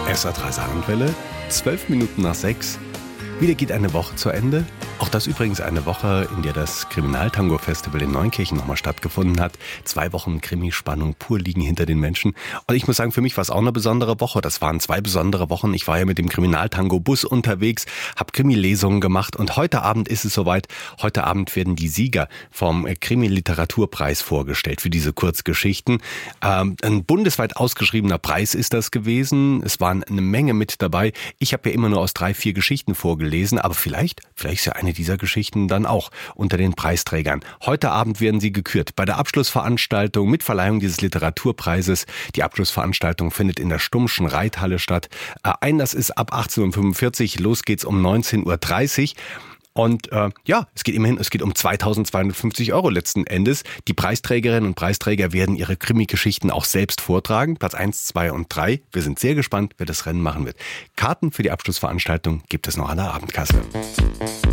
SR3 Saarlandwelle, 12 Minuten nach 6. Wieder geht eine Woche zu Ende. Auch das übrigens eine Woche, in der das Kriminaltango-Festival in Neunkirchen nochmal stattgefunden hat. 2 Wochen Krimi-Spannung pur liegen hinter den Menschen. Und ich muss sagen, für mich war es auch eine besondere Woche. Das waren 2 besondere Wochen. Ich war ja mit dem Kriminaltango-Bus unterwegs, habe Krimi-Lesungen gemacht und heute Abend ist es soweit. Heute Abend werden die Sieger vom Krimi-Literaturpreis vorgestellt für diese Kurzgeschichten. Ein bundesweit ausgeschriebener Preis ist das gewesen. Es waren eine Menge mit dabei. Ich habe ja immer nur aus 3, 4 Geschichten vorgelesen, aber vielleicht ist ja eine dieser Geschichten dann auch unter den Preisträgern. Heute Abend werden sie gekürt bei der Abschlussveranstaltung mit Verleihung dieses Literaturpreises. Die Abschlussveranstaltung findet in der Stummschen Reithalle statt. Einlass ist ab 18.45 Uhr, los geht's um 19.30 Uhr. Und es geht um 2.250 € letzten Endes. Die Preisträgerinnen und Preisträger werden ihre Krimi-Geschichten auch selbst vortragen. Platz 1, 2 und 3. Wir sind sehr gespannt, wer das Rennen machen wird. Karten für die Abschlussveranstaltung gibt es noch an der Abendkasse.